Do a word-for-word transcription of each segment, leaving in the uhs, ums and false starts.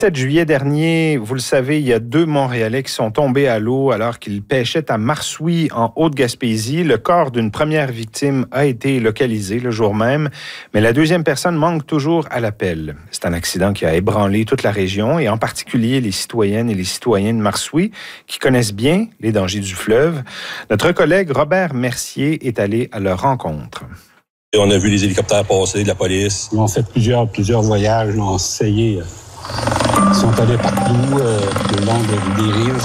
Le sept juillet dernier, vous le savez, il y a deux Montréalais qui sont tombés à l'eau alors qu'ils pêchaient à Marsouis, en Haute-Gaspésie. Le corps d'une première victime a été localisé le jour même, mais la deuxième personne manque toujours à l'appel. C'est un accident qui a ébranlé toute la région et en particulier les citoyennes et les citoyens de Marsouis qui connaissent bien les dangers du fleuve. Notre collègue Robert Mercier est allé à leur rencontre. On a vu les hélicoptères passer, de la police. Ils ont fait plusieurs, plusieurs voyages, ils ont essayé. Ils sont allés partout, euh, le long de, des rives.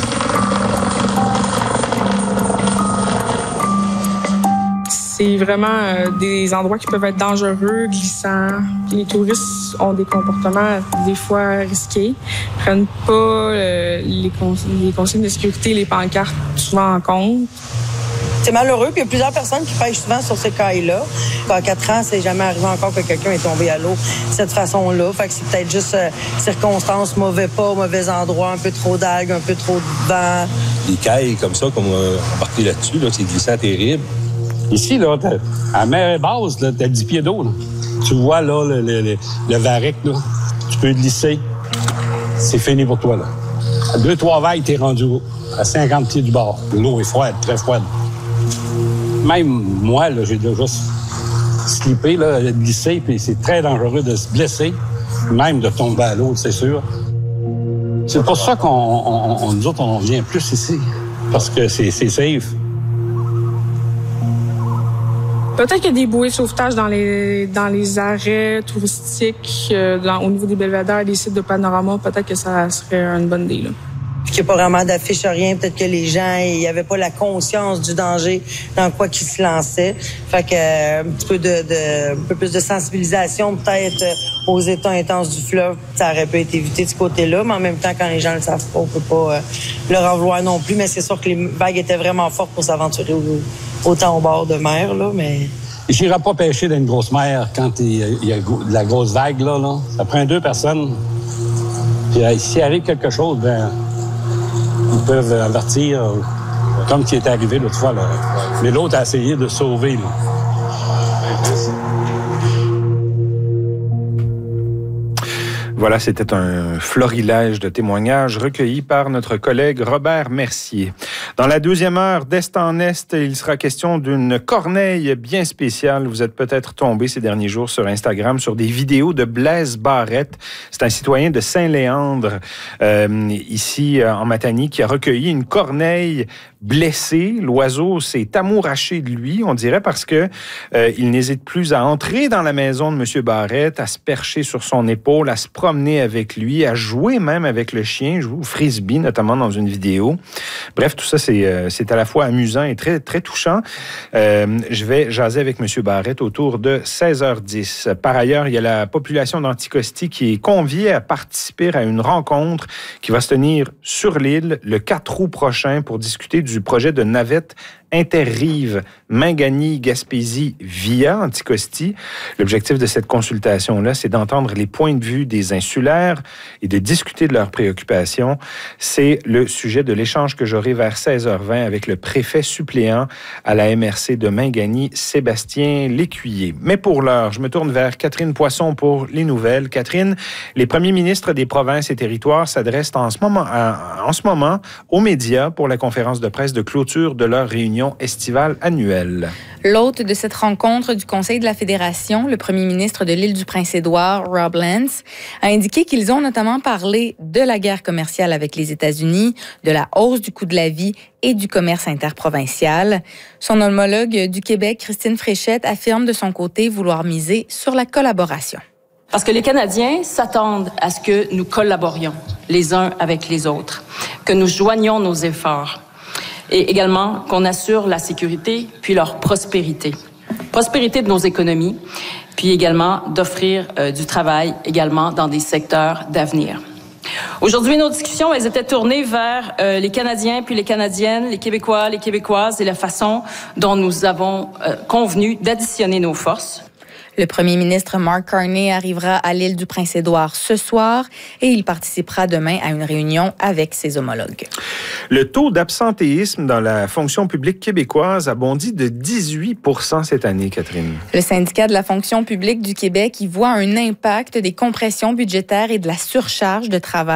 C'est vraiment euh, des endroits qui peuvent être dangereux, glissants. Puis les touristes ont des comportements des fois risqués. Ils prennent pas euh, les, cons- les consignes de sécurité, les pancartes souvent en compte. C'est malheureux, puis il y a plusieurs personnes qui pêchent souvent sur ces cailles-là. En quatre ans, c'est jamais arrivé encore que quelqu'un est tombé à l'eau de cette façon-là. Fait que c'est peut-être juste euh, circonstances, mauvais pas, mauvais endroit, un peu trop d'algues, un peu trop de vent. Des cailles comme ça, comme on a embarqué là-dessus, là, c'est glissant terrible. Ici, là, à la mer est basse, là, t'as dix pieds d'eau. Là. Tu vois, là, le, le, le, le varech, là, tu peux glisser. C'est fini pour toi, là. À deux, trois vagues, t'es rendu à cinquante pieds du bord. L'eau est froide, très froide. Même moi, là, j'ai déjà slippé, là, glissé, puis c'est très dangereux de se blesser, même de tomber à l'eau, c'est sûr. C'est pour ça qu'on, on, on, nous autres, on vient plus ici, parce que c'est, c'est safe. Peut-être qu'il y a des bouées de sauvetage dans les dans les arrêts touristiques, euh, dans, au niveau des belvédères, des sites de panorama. Peut-être que ça serait une bonne idée, là. Puis qu'il n'y a pas vraiment d'affiches, rien. Peut-être que les gens, il n'y avait pas la conscience du danger dans quoi qu'ils se lançaient. Fait que euh, un petit peu de, de un peu plus de sensibilisation peut-être euh, aux états intenses du fleuve, ça aurait pu être évité de ce côté-là. Mais en même temps, quand les gens le savent pas, on peut pas euh, leur en vouloir non plus. Mais c'est sûr que les vagues étaient vraiment fortes pour s'aventurer au, autant au bord de mer, là. Mais j'irai pas pêcher dans une grosse mer quand il y a de la grosse vague, là. là. Ça prend deux personnes. Puis euh, s'il arrive quelque chose, ben ils peuvent avertir, comme qui est arrivé l'autre fois. Là. Mais l'autre a essayé de sauver. Là. Voilà, c'était un florilège de témoignages recueillis par notre collègue Robert Mercier. Dans la deuxième heure d'Est en Est, il sera question d'une corneille bien spéciale. Vous êtes peut-être tombé ces derniers jours sur Instagram sur des vidéos de Blaise Barrette. C'est un citoyen de Saint-Léandre, euh, ici en Matanie, qui a recueilli une corneille blessée. L'oiseau s'est amouraché de lui, on dirait, parce que euh, il n'hésite plus à entrer dans la maison de M. Barrette, à se percher sur son épaule, à se promener avec lui, à jouer même avec le chien, joue au frisbee, notamment dans une vidéo. Bref, tout ça, c'est, euh, c'est à la fois amusant et très, très touchant. Euh, je vais jaser avec M. Barrette autour de seize heures dix. Par ailleurs, il y a la population d'Anticosti qui est conviée à participer à une rencontre qui va se tenir sur l'île le quatre août prochain pour discuter du projet de navette Interrive Mingani-Gaspésie via Anticosti. L'objectif de cette consultation-là, c'est d'entendre les points de vue des insulaires et de discuter de leurs préoccupations. C'est le sujet de l'échange que j'aurai vers seize heures vingt avec le préfet suppléant à la M R C de Mingani, Sébastien Lécuyer. Mais pour l'heure, je me tourne vers Catherine Poisson pour les nouvelles. Catherine, les premiers ministres des provinces et territoires s'adressent en ce moment, en ce moment aux médias pour la conférence de presse de clôture de leur réunion estivale annuelle. L'hôte de cette rencontre du Conseil de la Fédération, le premier ministre de l'île du Prince-Édouard, Rob Lance, a indiqué qu'ils ont notamment parlé de la guerre commerciale avec les États-Unis, de la hausse du coût de la vie et du commerce interprovincial. Son homologue du Québec, Christine Fréchette, affirme de son côté vouloir miser sur la collaboration. Parce que les Canadiens s'attendent à ce que nous collaborions les uns avec les autres, que nous joignions nos efforts. Et également qu'on assure la sécurité puis leur prospérité. Prospérité de nos économies, puis également d'offrir euh, du travail également dans des secteurs d'avenir. Aujourd'hui, nos discussions, elles étaient tournées vers euh, les Canadiens puis les Canadiennes, les Québécois, les Québécoises et la façon dont nous avons euh, convenu d'additionner nos forces. Le premier ministre Mark Carney arrivera à l'île du Prince-Édouard ce soir et il participera demain à une réunion avec ses homologues. Le taux d'absentéisme dans la fonction publique québécoise a bondi de dix-huit pour cent cette année, Catherine. Le syndicat de la fonction publique du Québec y voit un impact des compressions budgétaires et de la surcharge de travail